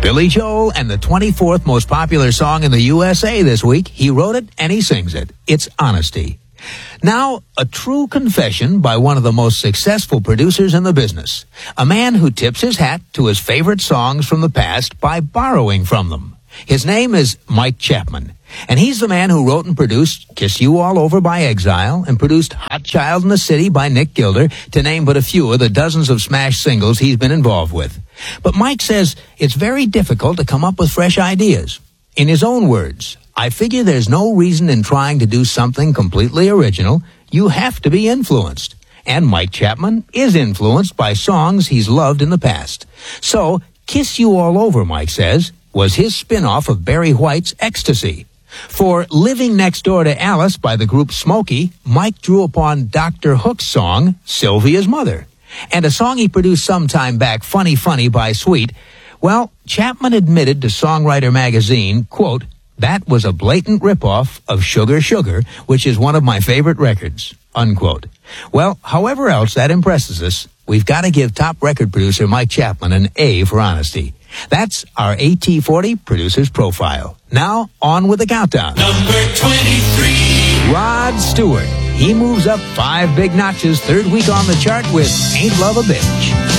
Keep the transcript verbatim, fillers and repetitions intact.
Billy Joel and the twenty-fourth most popular song in the U S A this week. He wrote it and he sings it. It's Honesty. Now, a true confession by one of the most successful producers in the business. A man who tips his hat to his favorite songs from the past by borrowing from them. His name is Mike Chapman, and he's the man who wrote and produced Kiss You All Over by Exile and produced Hot Child in the City by Nick Gilder, to name but a few of the dozens of smash singles he's been involved with. But Mike says it's very difficult to come up with fresh ideas. In his own words, I figure there's no reason in trying to do something completely original. You have to be influenced. And Mike Chapman is influenced by songs he's loved in the past. So, Kiss You All Over, Mike says, was his spin-off of Barry White's Ecstasy. For Living Next Door to Alice by the group Smokey, Mike drew upon Doctor Hook's song, Sylvia's Mother. And a song he produced some time back, Funny Funny by Sweet. Well, Chapman admitted to Songwriter magazine, quote, that was a blatant ripoff of Sugar Sugar, which is one of my favorite records, unquote. Well, however else that impresses us, we've got to give top record producer Mike Chapman an A for honesty. That's our A T forty Producer's Profile. Now, on with the countdown. Number twenty-three. Rod Stewart. He moves up five big notches, third week on the chart with Ain't Love a Bitch.